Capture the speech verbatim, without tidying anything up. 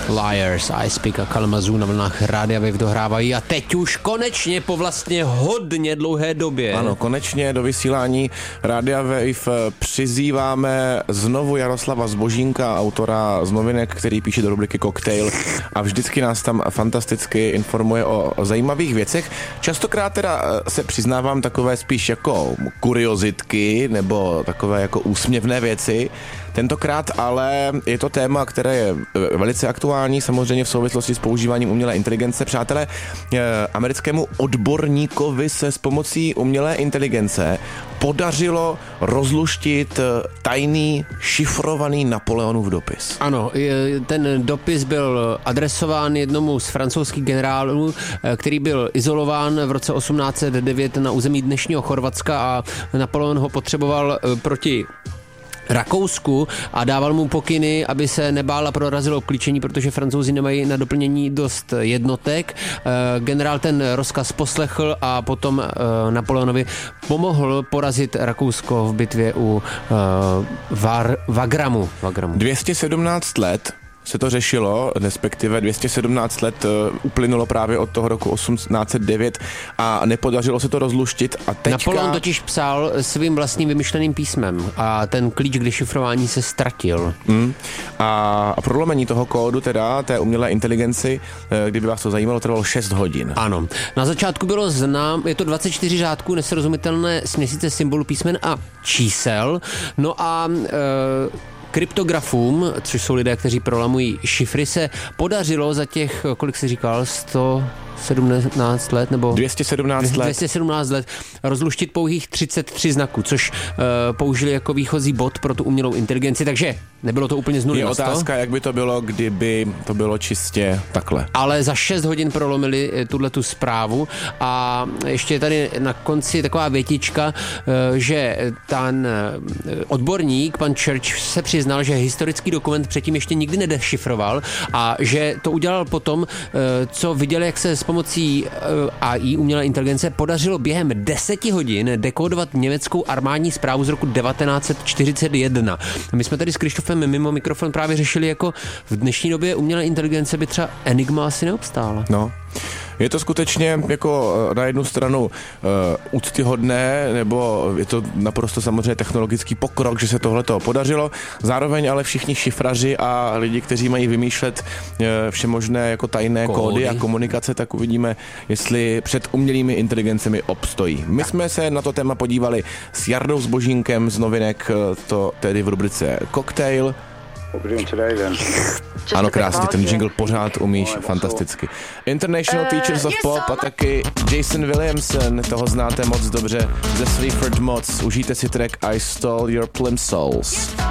Liars, I Speak a Kalamazoo na vlnách Rádia Wave dohrávají a teď už konečně po vlastně hodně dlouhé době. Ano, konečně do vysílání Rádia Wave přizýváme znovu Jaroslava Zbožínka, autora z novinek, který píše do rubriky Cocktail a vždycky nás tam fantasticky informuje o, o zajímavých věcech. Častokrát teda se přiznávám takové spíš jako kuriozitky nebo takové jako úsměvné věci. Tentokrát ale je to téma, které je velice aktuální, samozřejmě v souvislosti s používáním umělé inteligence. Přátelé, americkému odborníkovi se s pomocí umělé inteligence podařilo rozluštit tajný šifrovaný Napoleonův dopis. Ano, ten dopis byl adresován jednomu z francouzských generálů, který byl izolován v roce osmnáct set devět na území dnešního Chorvatska a Napoleon ho potřeboval proti Rakousku a dával mu pokyny, aby se nebál a prorazilo obklíčení, protože Francouzi nemají na doplnění dost jednotek. Generál ten rozkaz poslechl a potom Napoleonovi pomohl porazit Rakousko v bitvě u Var, Wagramu. Wagramu. dvě stě sedmnáct let se to řešilo, respektive dvě stě sedmnáct let uplynulo právě od toho roku osmnáct set devět a nepodařilo se to rozluštit a teďka... Napoleon totiž psal svým vlastním vymyšleným písmem a ten klíč k dešifrování se ztratil. Mm. A, a prolomení toho kódu teda, té umělé inteligenci, kdyby vás to zajímalo, trvalo šest hodin. Ano. Na začátku bylo znám, je to dvacet čtyři řádků nesrozumitelné směsice symbolů, písmen a čísel. No a... E, kryptografům, což jsou lidé, kteří prolamují šifry, se podařilo za těch, kolik jsi říkal, sto sedmnáct let, nebo... dvě stě sedmnáct let. dvě stě sedmnáct let rozluštit pouhých třicet tři znaků, což uh, použili jako výchozí bod pro tu umělou inteligenci, takže nebylo to úplně z nuly je na sto. Otázka, jak by to bylo, kdyby to bylo čistě takhle. Ale za šest hodin prolomili tuhletu zprávu a ještě tady na konci taková větička, že ten odborník, pan Church, se přiznal, že historický dokument předtím ještě nikdy nedešifroval a že to udělal potom, co viděl, jak se s pomocí A I, umělé inteligence, podařilo během deseti hodin dekódovat německou armádní zprávu z roku devatenáct set čtyřicet jedna. My jsme tady s Krištofem mimo mikrofon právě řešili, jako v dnešní době umělé inteligence by třeba Enigma asi neobstála. No. Je to skutečně jako na jednu stranu uh, úctyhodné, nebo je to naprosto samozřejmě technologický pokrok, že se tohleto podařilo. Zároveň ale všichni šifraři a lidi, kteří mají vymýšlet uh, všemožné jako tajné kódy. kódy a komunikace, tak uvidíme, jestli před umělými inteligencemi obstojí. My jsme se na to téma podívali s Jardou Zbožínkem z novinek, to tedy v rubrice Cocktail. Ano, krásně, ten jingle pořád umíš fantasticky. International Teachers of Pop a taky Jason Williamson, toho znáte moc dobře ze Sleaford Mods. Užijte si track I Stole Your Plimsolls.